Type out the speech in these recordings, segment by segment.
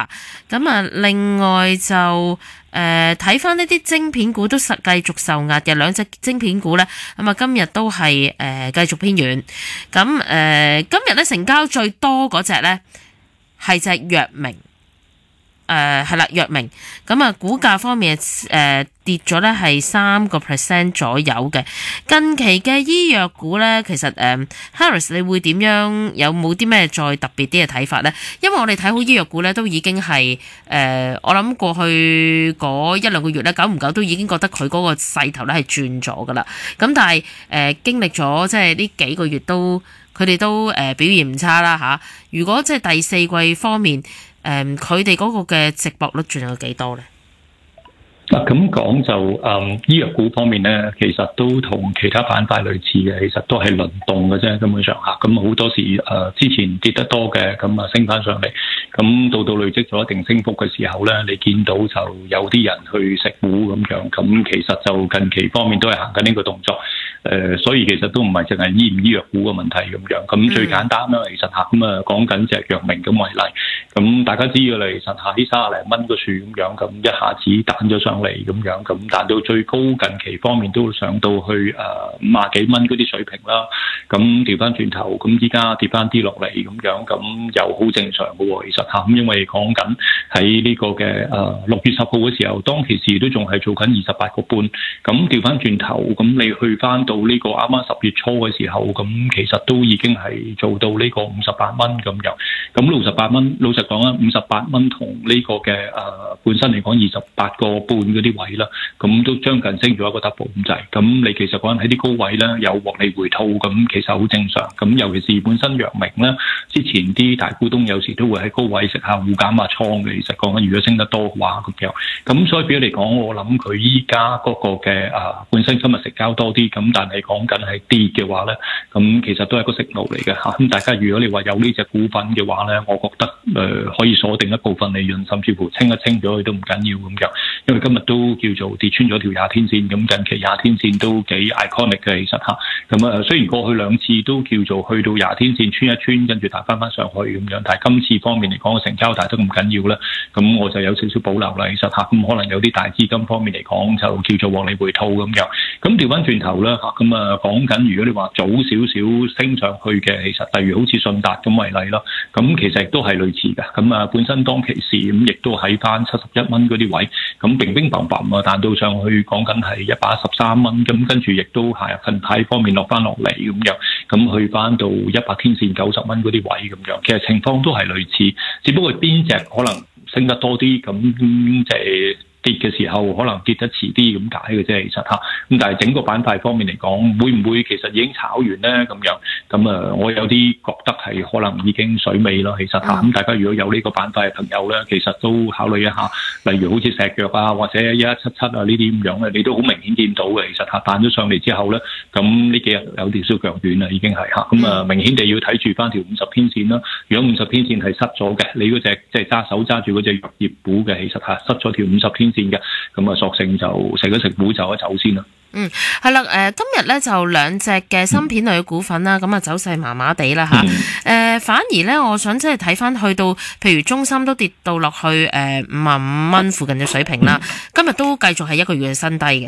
嚇。咁啊，另外就睇翻呢啲晶片股都繼續受壓嘅，兩隻晶片股咧，咁啊今日都係繼續偏軟。咁今日咧成交最多嗰隻咧係隻藥明。係啦，藥明咁啊，股價方面跌咗咧係3% 左右嘅。近期嘅醫藥股咧，其實Harris 你會點樣？有冇啲咩再特別啲嘅睇法咧？因為我哋睇好醫藥股咧，都已經係我諗過去嗰1-2個月咧，久唔久都已經覺得佢嗰個勢頭咧係轉咗噶啦。咁但係經歷咗即係呢幾個月都佢哋都表現唔差啦嚇。如果即係第四季方面，佢哋嗰個嘅值博率仲有幾多咧？ 嗱，咁講就醫藥股方面咧，其實都同其他板塊類似嘅，其實都係輪動嘅啫，根本上嚇。咁好多時之前跌得多嘅，咁啊升翻上嚟，咁到累積咗一定升幅嘅時候咧，你見到就有啲人去食股咁樣，咁其實就近期方面都係行緊呢個動作。所以其實都唔係淨係醫唔醫藥股嘅問題咁樣。咁最簡單啦，其實嚇咁啊講緊隻藥明咁為例，咁大家知㗎啦，其實喺30零蚊個樹咁樣，咁一下子彈咗上嚟咁樣，咁彈到最高近期方面都上到去50幾蚊嗰啲水平啦。咁調翻轉頭，咁依家跌翻啲落嚟咁樣，咁又好正常嘅喎，其實嚇。咁因為講緊喺呢個嘅6月10號嘅時候，當其時都仲係做緊28個半，咁調翻轉頭，咁你去翻到呢個啱啱10月初嘅時候，咁其實都已經係做到呢個58蚊咁樣。咁68蚊，老實講啦，58蚊同呢個嘅本身嚟講28個半嗰啲位啦，咁都將近升咗一個 double 咁滯。咁你其實講緊喺啲高位咧有獲利回吐，咁其實好正常。咁尤其是本身藥明咧，之前啲大股東有時都會喺高位食下護減下倉嘅。其實講緊如果升得多嘅話咁樣，咁所以比較嚟講，我諗佢依家嗰個嘅本身今日成交多啲，咁但係講緊係跌嘅話咧，咁其實都係個息路嚟嘅嚇。咁大家如果你話有呢隻股份嘅話咧，我覺得可以鎖定一部分利潤，甚至乎清一清咗佢都唔緊要咁樣。因為今日都叫做跌穿咗條20天線，咁近期20天線都幾 iconic 嘅，其實嚇。咁雖然過去兩次都叫做去到20天線穿一穿，跟住彈翻上去咁樣，但係今次方面嚟講個成交大得咁緊要啦，咁我就有少少保留啦，其實嚇。咁可能有啲大資金方面嚟講就叫做獲利回吐咁樣。咁調翻轉頭啦嚇，咁講緊如果你話早少少升上去嘅，其實例如好似信達咁為例咯，咁其實亦都係類似嘅。咁本身當其時咁亦都喺翻71蚊嗰啲位，咁乒乒乓乓彈到上去講緊係113蚊，咁跟住亦都係近排方面落翻落嚟咁樣，咁去翻到100天線90蚊嗰啲位咁樣，其實情況都係類似，只不過邊隻可能升得多啲，咁即係跌嘅時候可能跌得遲啲咁解嘅啫，其實嚇。咁但係整個板塊方面嚟講，會唔會其實已經炒完咧咁樣？咁我有啲覺得係可能已經水尾咯，其實嚇。咁大家如果有呢個板塊嘅朋友咧，其實都考慮一下，例如好似石藥啊，或者1177啊呢啲咁樣咧，你都好明顯見到嘅，其實嚇彈咗上嚟之後咧，咁呢幾日有條小腳軟啦，已經係嚇。咁明顯地要睇住翻條50天線啦。如果50天線係失咗嘅，你嗰隻即係手揸住嗰隻藥業股嘅，其實嚇失咗條50天線嘅，咁索性就食股就一走先啦。 係啦，今日咧就兩隻嘅芯片類嘅股份啦，咁走勢麻麻地啦嚇。反而咧，我想即係睇翻去到，譬如中芯都跌到落去55蚊附近嘅水平啦。今日都繼續係一個月嘅新低嘅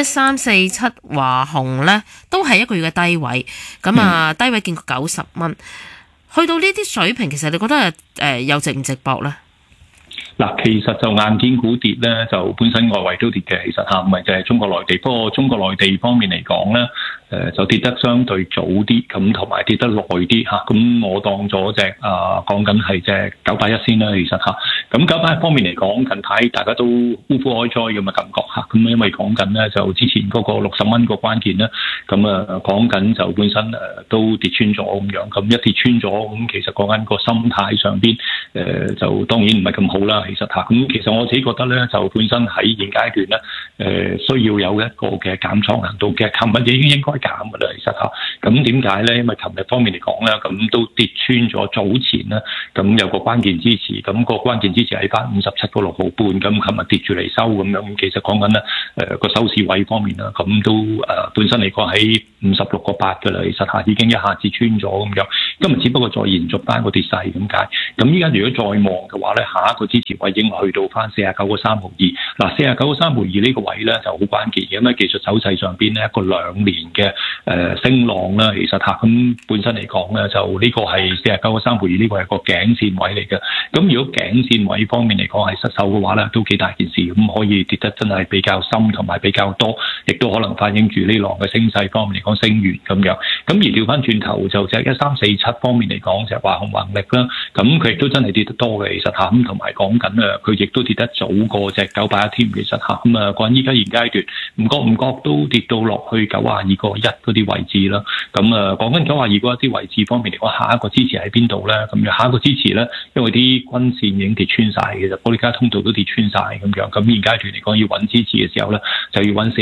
，1347華虹咧都係一個月嘅低位，咁低位見過90蚊。去到呢啲水平，其實你覺得又值唔值博咧？ 嗱，其實就硬件股跌咧，就本身外圍都跌嘅，其實嚇，唔係就係中國內地。不過中國內地方面嚟講咧，就跌得相對早啲，咁同埋跌得耐啲嚇。咁我當咗隻講緊係隻981先啦，其實嚇。咁981方面嚟講，近排大家都呼呼開災咁嘅感覺嚇。咁因為講緊咧，就之前嗰個60蚊個關鍵咧，咁講緊就本身都跌穿咗咁樣。咁一跌穿咗，咁其實講緊個心態上邊就當然唔係咁好啦。其實嚇，咁其實我自己覺得咧，就本身喺現階段咧，需要有一個嘅減倉難度嘅。琴日已經應該減㗎啦，其實嚇。咁點解咧？因為琴日方面嚟講咧，咁都跌穿咗早前咧，咁有個關鍵支持，咁個關鍵支持喺翻57個6毫半，咁琴日跌住嚟收咁樣。其實講緊咧，個收市位方面面啦，咁都本身嚟講喺56.8㗎啦，其實下已經一下子穿咗咁樣，今日只不過再延續翻個跌勢咁解。咁依家如果再望嘅話咧，下一個支持位已經去到翻49.3毫2。嗱，49.3毫2呢個位咧就好關鍵嘅，因為技術走勢上邊咧一個2年嘅升浪啦，其實咁本身嚟講咧就呢個係49.3毫2呢個係個頸線位嚟嘅。咁如果頸線位方面嚟講係失守嘅話咧，都幾大件事，咁可以跌得真係比較深同埋比較多，亦都可能反映住呢浪嘅升勢方面嚟講升完咁樣。咁而調翻轉頭就隻1347方面嚟講就係華虹宏力啦，咁佢亦都真係跌得多嘅，其實咁同埋講緊佢亦都跌得早過隻981添，其實咁講緊依家現階段唔覺都跌到落去92.1嗰啲位置啦。咁講緊92嗰一啲位置方面嚟講，下一個支持喺邊度咧？咁樣下一個支持咧，因為啲均線已經跌穿晒，其實保利加通道都跌穿晒咁樣。咁現階段嚟講要揾支持嘅時候咧，就要揾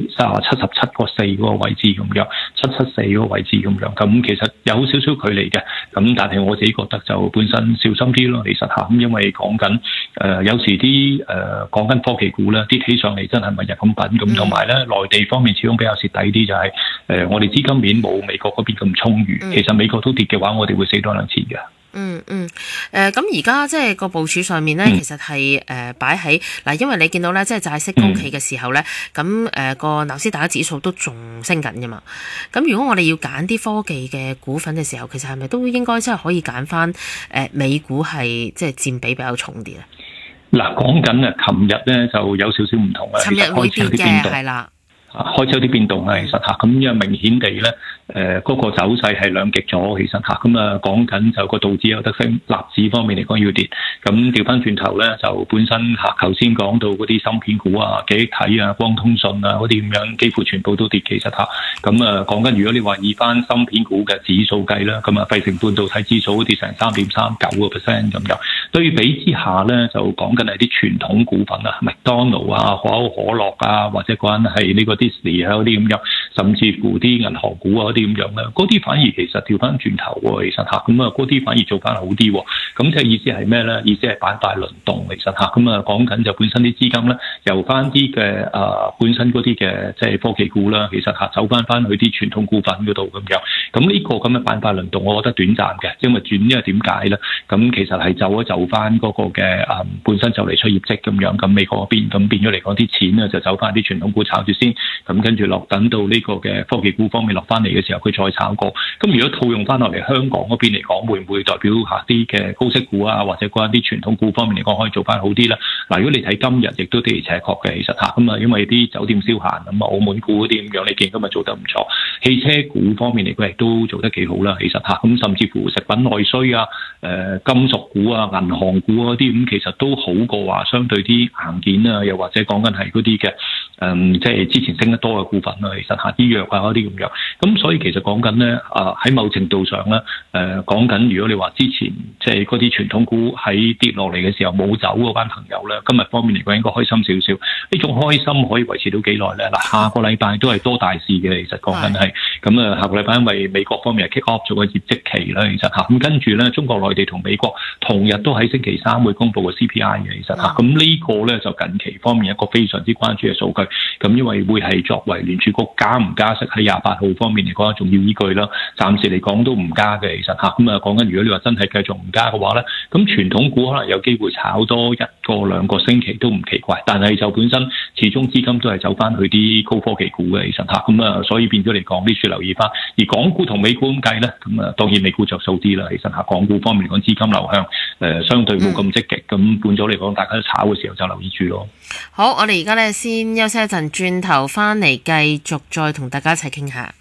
77.4嗰個位置咁樣，774嗰個位置咁樣。咁其實有少少距離嘅，咁但係我自己覺得就本身小心啲咯，其實咁因為講緊有時啲講緊科技股咧跌起上嚟真係咪日咁品咁，同埋咧內地方面始終比較蝕底啲，就係我哋資金面冇美國嗰邊咁充裕。其實美國都跌嘅話，我哋會死多兩次嘅。 咁而家即係個部署上面咧，其實係擺喺嗱，因為你見到咧，即係債息高企嘅時候咧，咁個納斯達克指數都仲升緊㗎嘛。咁如果我哋要揀啲科技嘅股份嘅時候，其實係咪都應該真係可以揀翻美股係即係佔比比較重啲咧？ 嗱，講緊琴日咧就有少少唔同啦， 琴日會跌嘅，係啦。 開始有啲變動啦，其實咁因為明顯地咧，嗰個走勢係兩極咗，其實咁講緊就個道指有得升，納指方面嚟講要跌，咁調翻轉頭咧就本身頭先講到嗰啲芯片股啊、記憶體啊、光通訊啊嗰啲咁樣，幾乎全部都跌，其實咁講緊如果你話以翻芯片股嘅指數計啦，咁費城半導體指數跌成3.39% 咁樣，對比之下咧就講緊係啲傳統股份啊，麥當勞啊、可口可樂啊，或者講緊係呢個Disney 啊嗰啲咁樣，甚至乎啲銀行股啊嗰啲咁樣咧，嗰啲反而其實調翻轉頭喎，其實咁嗰啲反而做翻好啲喎。咁即係意思係咩咧？意思係板塊輪動，其實咁講緊就本身啲資金咧由翻啲嘅本身嗰啲嘅即係科技股啦，其實走翻去啲傳統股份嗰度咁樣。咁呢個咁嘅板塊輪動，我覺得短暫嘅，因為點解咧？咁其實係就翻嗰個嘅本身就嚟出業績咁樣，咁美國嗰邊咁變咗嚟講啲錢咧就走翻啲傳統股炒住先。咁跟住等到呢個嘅科技股方面落翻嚟嘅時候，佢再炒過。咁如果套用翻落嚟香港嗰邊嚟講，會唔會代表下啲嘅高息股啊，或者嗰啲傳統股方面嚟講可以做翻好啲咧？嗱，如果你睇今日亦都的而且確嘅，其實咁因為啲酒店消閒咁澳門股嗰啲咁樣，你見今日做得唔錯。汽車股方面嚟講亦都做得幾好啦，其實咁甚至乎食品內需啊、金屬股啊、銀行股嗰啲咁，其實都好過話相對啲硬件啊，又或者講緊係嗰啲嘅即係之前升得多嘅股份啦，其實醫藥啊嗰啲咁樣，咁所以其實講緊咧喺某程度上咧講緊，如果你話之前即係嗰啲傳統股喺跌落嚟嘅時候冇走嗰班朋友咧，今日方面嚟講應該開心少少。呢種開心可以維持到幾耐咧？嗱，下個禮拜都係多大事嘅，其實講緊係咁下個禮拜因為美國方面係 kick off 咗個業績期啦，其實咁跟住咧中國內地同美國同日都喺星期三會公布個 CPI 嘅，其實咁呢個咧就近期方面一個非常之關注嘅數據，咁因為會係作為聯儲局加唔加息喺28號方面嚟講重要依據啦。暫時嚟講都唔加嘅，其實咁講緊如果你話真係繼續唔加嘅話咧，咁傳統股可能有機會炒多1個2個星期都唔奇怪，但係就本身始終資金都係走翻去啲高科技股嘅，其實咁所以變咗嚟講呢處留意翻。而港股同美股咁計咧，咁當然美股着數啲啦，其實港股方面嚟講資金流向相對冇咁積極，咁變咗嚟講大家都炒嘅時候就留意住咯。 好，我哋而家咧先休息一陣，轉頭翻嚟繼續再同大家一齊傾下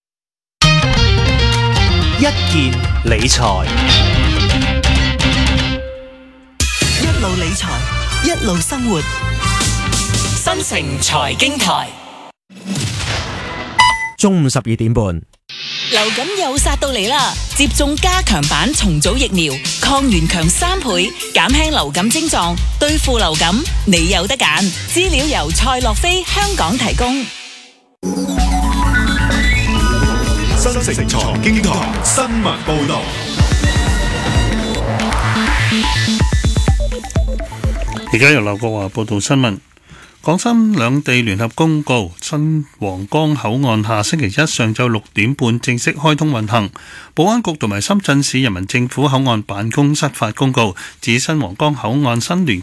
一件理財， 一路理財，一路生活。新城財經台， 中午12點半。 流感又殺到嚟啦！接種加強版重組疫苗，抗原強3倍，減輕流感症狀，對付流感，你有得揀。資料由蔡樂飛香港提供。 新城財經台新聞報道。 而家由劉國華報道新聞。 港深兩地聯合公告，新皇崗口岸下星期一上晝6點半正式開通運行。保安局同埋深圳市人民政府口岸辦公室發公告，指新皇崗口岸新聯